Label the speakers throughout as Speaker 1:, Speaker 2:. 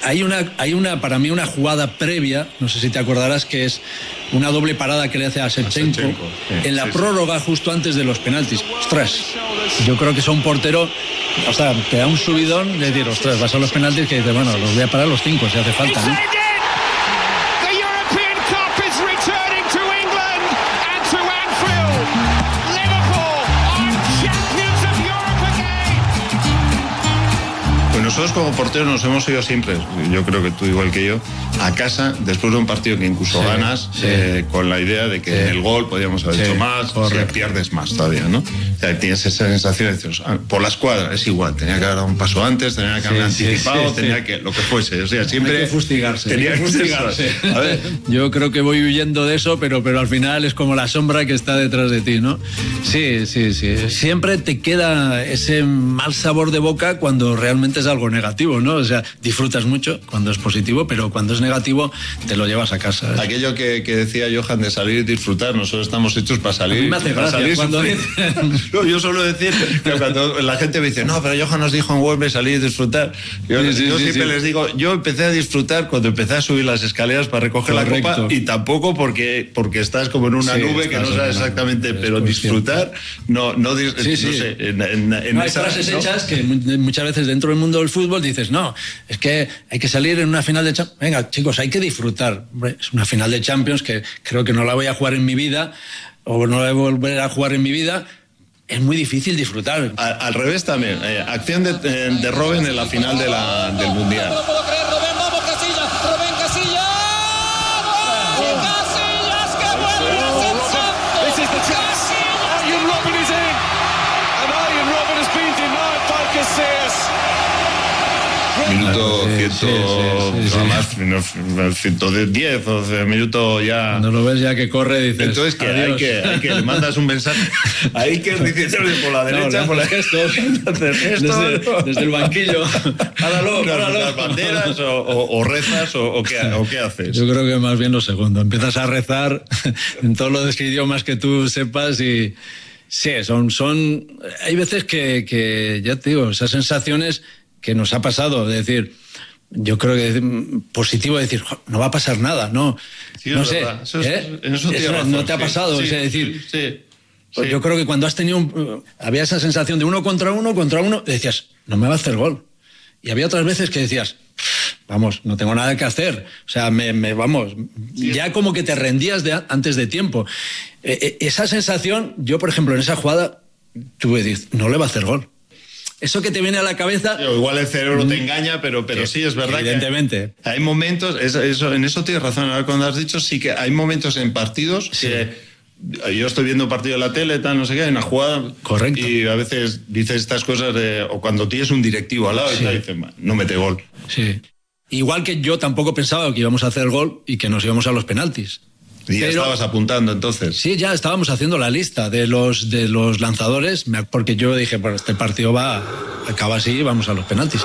Speaker 1: Hay una para mí una jugada previa, no sé si te acordarás, que es una doble parada que le hace a Shevchenko en la prórroga justo antes de los penaltis. Ostras, yo creo que es un portero, o sea, te da un subidón de decir, ostras, vas a los penaltis, que dices, bueno, los voy a parar los 5 si hace falta, ¿no?
Speaker 2: Nosotros como porteros nos hemos ido siempre, yo creo que tú igual que yo, a casa después de un partido que incluso ganas, con la idea de que el gol podíamos haber hecho más, si pierdes más todavía, ¿no? O sea, tienes esa sensación de decir, por la escuadra es igual, tenía que haber dado un paso antes, tenía que haber anticipado, tenía que, lo que fuese, o sea, siempre...
Speaker 1: Hay que fustigarse.
Speaker 2: Tenía que fustigarse.
Speaker 1: A ver, yo creo que voy huyendo de eso, pero al final es como la sombra que está detrás de ti, ¿no? Sí. Siempre te queda ese mal sabor de boca cuando realmente es algo negativo, ¿no? O sea, disfrutas mucho cuando es positivo, pero cuando es negativo te lo llevas a casa, ¿eh?
Speaker 2: Aquello que decía Johan de salir y disfrutar, nosotros estamos hechos para salir.
Speaker 1: A mí me hace gracia cuando dicen...
Speaker 2: No, yo suelo decir que cuando la gente me dice, no, pero Johan nos dijo en Wembley salir y disfrutar. Yo siempre les digo, yo empecé a disfrutar cuando empecé a subir las escescaleras para recoger la copa, y tampoco porque estás como en una nube que no sabes exactamente, pero disfrutar, no sé, en
Speaker 1: hay frases hechas que muchas veces dentro del mundo del fútbol dices, no, es que hay que salir en una final de Champions. Venga, chicos, hay que disfrutar. Hombre, es una final de Champions que creo que no la voy a jugar en mi vida, o no la voy a volver a jugar en mi vida. Es muy difícil disfrutar.
Speaker 2: Al revés también. Acción de Robben en la final del Mundial.
Speaker 3: No puedo creer, Robben, vamos, Casillas. Robben, Casillas. Casillas, qué buena sensación.
Speaker 4: This is the chance. Arjen Robben is in. And Arjen Robben has been denied by Casillas.
Speaker 2: Minuto 110 o minuto ya.
Speaker 1: Cuando lo ves ya que corre, dices.
Speaker 2: Entonces que hay que le mandas un mensaje. Hay que dices por la derecha, por la
Speaker 1: gestos. Desde el banquillo. Páralo.
Speaker 2: Las banderas o rezas o qué haces.
Speaker 1: Yo creo que más bien lo segundo. Empiezas a rezar en todos los idiomas que tú sepas y sí, son hay veces que ya te digo, esas sensaciones que nos ha pasado, de decir, yo creo que es positivo decir, no va a pasar nada, no,
Speaker 2: sí,
Speaker 1: no sé,
Speaker 2: eso
Speaker 1: no te ha pasado, es decir, pues yo creo que cuando has tenido había esa sensación de uno contra uno, decías, no me va a hacer gol, y había otras veces que decías, vamos, no tengo nada que hacer, o sea, ya como que te rendías antes de tiempo. Esa sensación, yo por ejemplo en esa jugada tuve, no le va a hacer gol. Eso que te viene a la cabeza...
Speaker 2: Igual el cerebro te engaña, pero sí, es verdad.
Speaker 1: Evidentemente.
Speaker 2: Que hay momentos, en eso tienes razón, ahora cuando has dicho, sí que hay momentos en partidos que yo estoy viendo un partido en la tele, tal, no sé qué, hay una jugada...
Speaker 1: Correcto.
Speaker 2: Y a veces dices estas cosas o cuando tienes un directivo al lado y te dicen, no mete gol.
Speaker 1: Sí. Igual que yo tampoco pensaba que íbamos a hacer gol y que nos íbamos a los penaltis.
Speaker 2: Y ya estabas apuntando entonces.
Speaker 1: Sí, ya estábamos haciendo la lista de los lanzadores, porque yo dije, pues este partido acaba así y vamos a los penaltis.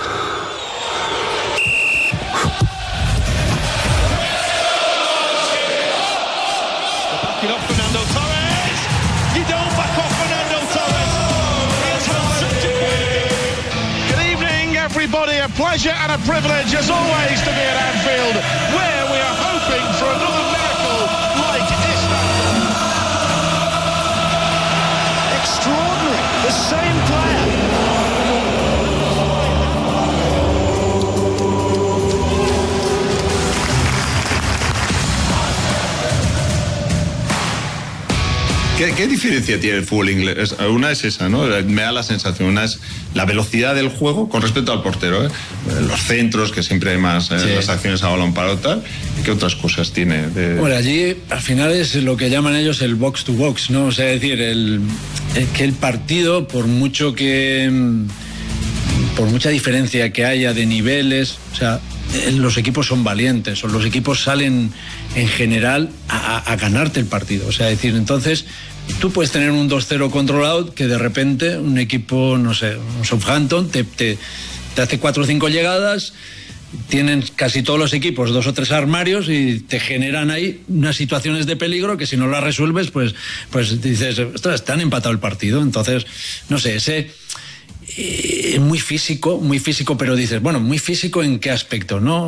Speaker 4: Everybody, a pleasure and a privilege as always to be at Anfield, where we are hoping for another miracle like Istanbul. Extraordinary, the same player.
Speaker 2: ¿Qué diferencia tiene el fútbol inglés? Una es esa, ¿no? Me da la sensación. Una es la velocidad del juego con respecto al portero, ¿eh? Los centros, que siempre hay más, las acciones a balón parado, tal. ¿Qué otras cosas tiene?
Speaker 1: Bueno, allí al final es lo que llaman ellos el box to box, ¿no? O sea, es decir, que el partido, por mucha diferencia que haya de niveles, o sea, los equipos son valientes, o los equipos salen en general a ganarte el partido. O sea, es decir, entonces tú puedes tener un 2-0 controlado que de repente un equipo, no sé, un Southampton te hace 4 o 5 llegadas, tienen casi todos los equipos 2 o 3 armarios y te generan ahí unas situaciones de peligro que si no las resuelves, pues dices, ostras, te han empatado el partido. Entonces, no sé, muy físico, pero dices, bueno, muy físico ¿en qué aspecto, no?